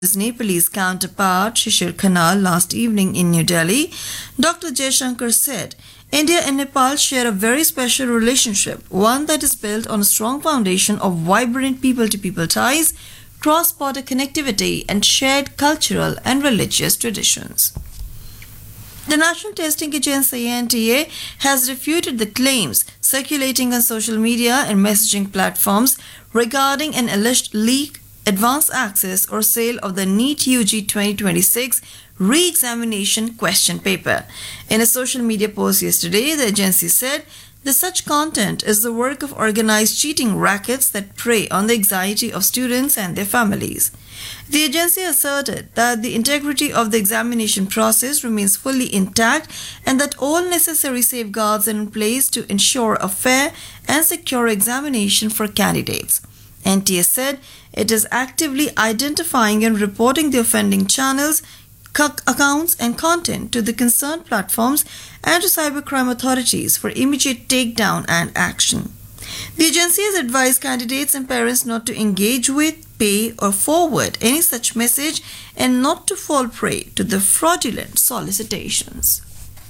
his Nepalese counterpart Shishir Khanal last evening in New Delhi, Dr. Jaishankar said, India and Nepal share a very special relationship, one that is built on a strong foundation of vibrant people-to-people ties, cross-border connectivity, and shared cultural and religious traditions. The National Testing Agency (NTA) has refuted the claims circulating on social media and messaging platforms regarding an alleged leak, advance access, or sale of the NEET UG 2026 re-examination question paper. In a social media post yesterday, the agency said that such content is the work of organized cheating rackets that prey on the anxiety of students and their families. The agency asserted that the integrity of the examination process remains fully intact and that all necessary safeguards are in place to ensure a fair and secure examination for candidates. NTA said it is actively identifying and reporting the offending channels, accounts and content to the concerned platforms and to cybercrime authorities for immediate takedown and action. The agency has advised candidates and parents not to engage with, pay or forward any such message and not to fall prey to the fraudulent solicitations.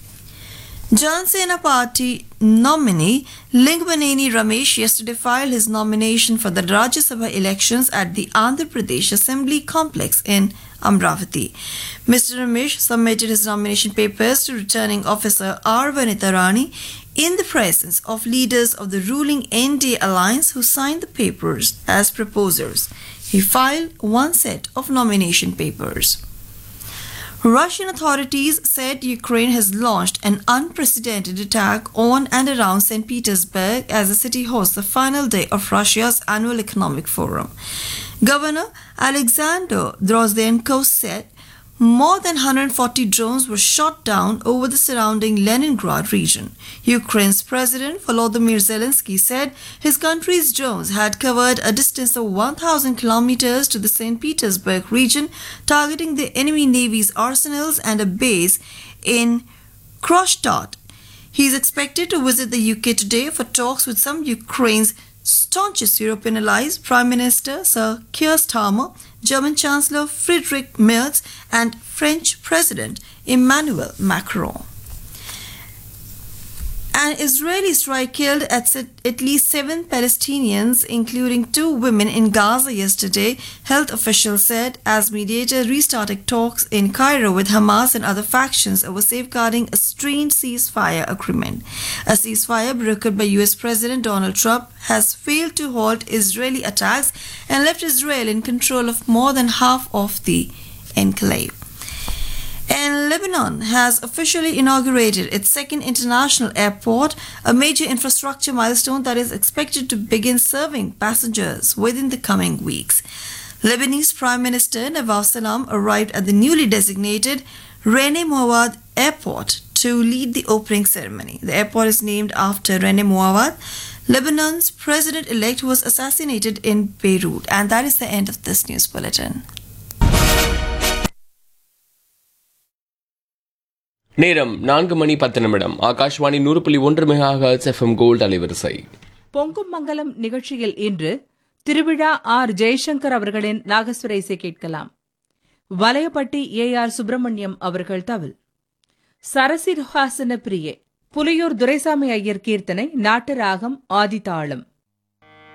Jan Sena Party nominee Lingbaneni Ramesh yesterday filed his nomination for the Rajya Sabha elections at the Andhra Pradesh Assembly complex in Amravati. Mr. Ramesh submitted his nomination papers to returning officer R. Vanitha Rani in the presence of leaders of the ruling NDA alliance who signed the papers as proposers. He filed one set of nomination papers. Russian authorities said Ukraine has launched an unprecedented attack on and around St. Petersburg as the city hosts the final day of Russia's annual economic forum. Governor Alexander Drozdenko said more than 140 drones were shot down over the surrounding Leningrad region. Ukraine's President Volodymyr Zelensky said his country's drones had covered a distance of 1,000 kilometers to the St. Petersburg region, targeting the enemy navy's arsenals and a base in Kronstadt. He is expected to visit the UK today for talks with some Ukraine's staunchest European allies, Prime Minister Sir Keir Starmer, German Chancellor Friedrich Merz, and French President Emmanuel Macron. An Israeli strike killed at least 7 Palestinians, including 2 women, in Gaza yesterday, health officials said, as mediators restarted talks in Cairo with Hamas and other factions over safeguarding a strained ceasefire agreement. A ceasefire brokered by US President Donald Trump has failed to halt Israeli attacks and left Israel in control of more than half of the enclave. And Lebanon has officially inaugurated its second international airport, a major infrastructure milestone that is expected to begin serving passengers within the coming weeks. Lebanese Prime Minister Nawaf Salam arrived at the newly designated René Mouawad Airport to lead the opening ceremony. The airport is named after René Mouawad, Lebanon's president-elect who was assassinated in Beirut. And that is the end of this news bulletin. நேரம் 4:10 Akashvani 100.1 megahertz FM gold அலைவரிசை. பொங்கும் மங்கலம் நிகழ்ச்சியில் இன்று திருவிழா R Jaishankar அவர்களின் நாகஸ்வர இசை கேட்கலாம். Valayapatti AR Subramaniam அவர்கள் தவில். சரசிஹாசன பிரியே புலியூர் துரைசாமி ஐயர் கீர்த்தனை, நாட்டு ராகம் ஆதிதாளம்.